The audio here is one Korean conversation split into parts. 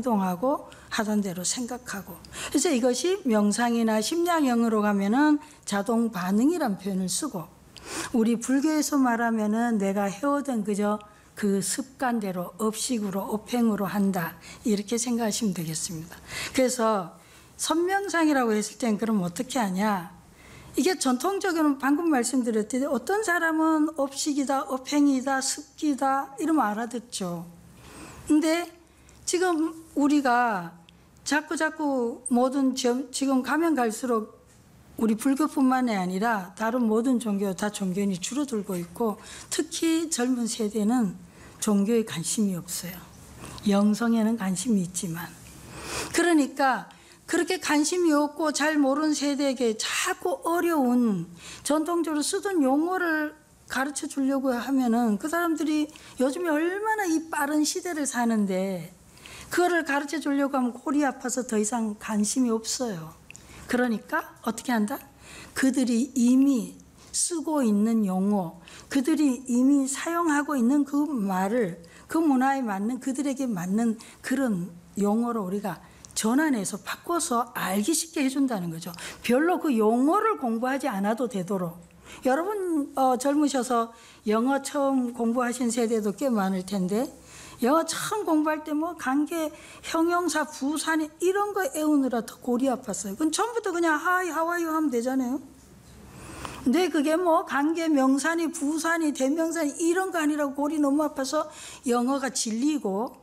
행동하고 하던 대로 생각하고. 그래서 이것이 명상이나 심량영으로 가면은 자동 반응이란 표현을 쓰고, 우리 불교에서 말하면은 내가 해오던 그저 그 습관대로 업식으로 업행으로 한다, 이렇게 생각하시면 되겠습니다. 그래서 선명상이라고 했을 땐 그럼 어떻게 하냐, 이게 전통적으로는 방금 말씀드렸듯이 어떤 사람은 업식이다, 업행이다, 습기다 이러면 알아듣죠. 근데 지금 우리가 자꾸 모든 지금 가면 갈수록 우리 불교뿐만이 아니라 다른 모든 종교 다 종교인이 줄어들고 있고, 특히 젊은 세대는 종교에 관심이 없어요. 영성에는 관심이 있지만. 그러니까 그렇게 관심이 없고 잘 모르는 세대에게 자꾸 어려운 전통적으로 쓰던 용어를 가르쳐 주려고 하면은 그 사람들이 요즘에 얼마나 이 빠른 시대를 사는데 그거를 가르쳐 주려고 하면 골이 아파서 더 이상 관심이 없어요. 그러니까 어떻게 한다? 그들이 이미 쓰고 있는 용어, 그들이 이미 사용하고 있는 그 말을 그 문화에 맞는, 그들에게 맞는 그런 용어로 우리가 전환해서 바꿔서 알기 쉽게 해준다는 거죠. 별로 그 용어를 공부하지 않아도 되도록. 여러분 젊으셔서 영어 처음 공부하신 세대도 꽤 많을 텐데, 영어 처음 공부할 때 뭐 관계, 형용사, 부사니 이런 거 외우느라 더 골이 아팠어요. 그건 처음부터 그냥 Hi, how are you 하면 되잖아요. 근데 그게 뭐 관계, 명사니, 부사니, 대명사니 이런 거 아니라고 골이 너무 아파서 영어가 질리고,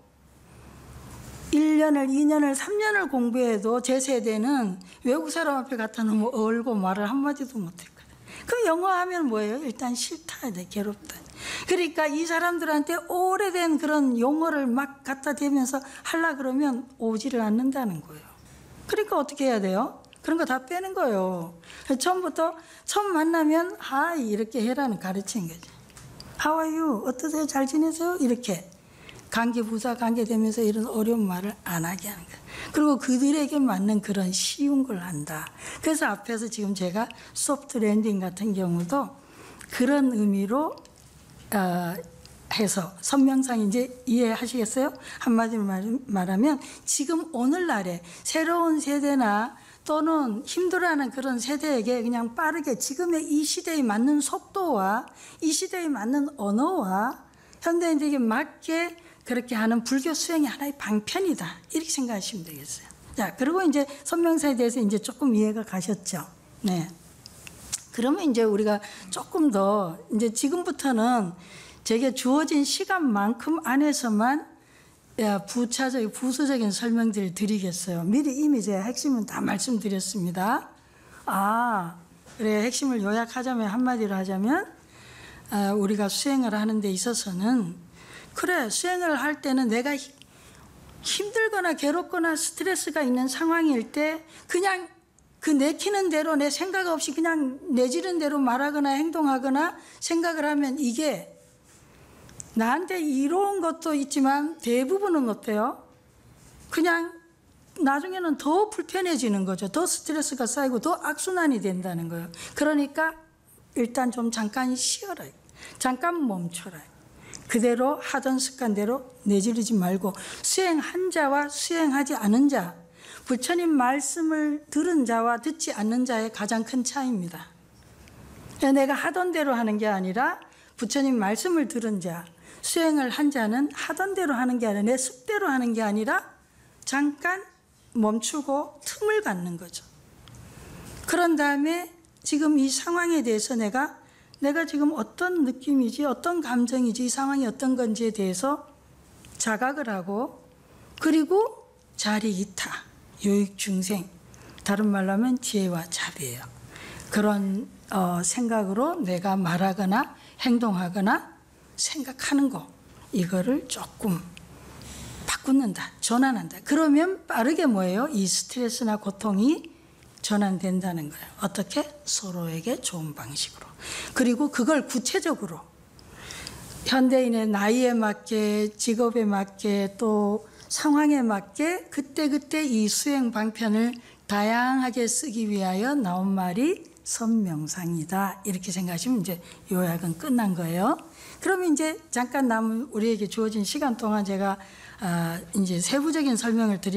1년을, 2년을, 3년을 공부해도 제 세대는 외국 사람 앞에 갖다 놓으면 얼고 말을 한마디도 못했거든요. 그 영어 하면 뭐예요? 일단 싫다, 괴롭다. 그러니까 이 사람들한테 오래된 그런 용어를 막 갖다 대면서 하려 그러면 오지를 않는다는 거예요. 그러니까 어떻게 해야 돼요? 그런 거 다 빼는 거예요. 처음부터 처음 만나면 하이 이렇게 해라는 가르치는 거죠. How are you? 어떠세요? 잘 지내세요? 이렇게 관계 부사 관계되면서 이런 어려운 말을 안 하게 하는 거예요. 그리고 그들에게 맞는 그런 쉬운 걸 한다. 그래서 앞에서 지금 제가 소프트 랜딩 같은 경우도 그런 의미로 해서 선명상 이제 이해하시겠어요? 한마디로 말하면 지금 오늘날에 새로운 세대나 또는 힘들어하는 그런 세대에게 그냥 빠르게 지금의 이 시대에 맞는 속도와 이 시대에 맞는 언어와 현대인들에게 맞게 그렇게 하는 불교 수행이 하나의 방편이다, 이렇게 생각하시면 되겠어요. 자, 그리고 이제 선명사에 대해서 이제 조금 이해가 가셨죠? 네. 그러면 이제 우리가 조금 더 이제 지금부터는 제게 주어진 시간만큼 안에서만 부차적인 부수적인 설명들을 드리겠어요. 미리 이미 제 핵심은 다 말씀드렸습니다. 그래, 핵심을 요약하자면, 한마디로 하자면 우리가 수행을 하는 데 있어서는, 그래, 수행을 할 때는 내가 힘들거나 괴롭거나 스트레스가 있는 상황일 때 그냥 그 내키는 대로 내 생각 없이 그냥 내지른 대로 말하거나 행동하거나 생각을 하면 이게 나한테 이로운 것도 있지만 대부분은 어때요? 그냥 나중에는 더 불편해지는 거죠. 더 스트레스가 쌓이고 더 악순환이 된다는 거예요. 그러니까 일단 좀 잠깐 쉬어라. 잠깐 멈춰라. 그대로 하던 습관대로 내지르지 말고, 수행한 자와 수행하지 않은 자, 부처님 말씀을 들은 자와 듣지 않는 자의 가장 큰 차이입니다. 내가 하던 대로 하는 게 아니라 부처님 말씀을 들은 자, 수행을 한 자는 하던 대로 하는 게 아니라 내 습대로 하는 게 아니라 잠깐 멈추고 틈을 갖는 거죠. 그런 다음에 지금 이 상황에 대해서 내가 지금 어떤 느낌이지, 어떤 감정이지, 이 상황이 어떤 건지에 대해서 자각을 하고, 그리고 자리이타, 요익중생, 다른 말로 하면 지혜와 자비예요. 그런 생각으로 내가 말하거나 행동하거나 생각하는 거, 이거를 조금 바꾸는다, 전환한다. 그러면 빠르게 뭐예요? 이 스트레스나 고통이 전환된다는 거예요. 어떻게? 서로에게 좋은 방식으로. 그리고 그걸 구체적으로 현대인의 나이에 맞게, 직업에 맞게, 또 상황에 맞게 그때그때 이 수행 방편을 다양하게 쓰기 위하여 나온 말이 선명상이다, 이렇게 생각하시면 이제 요약은 끝난 거예요. 그러면 이제 잠깐 남은 우리에게 주어진 시간 동안 제가 이제 세부적인 설명을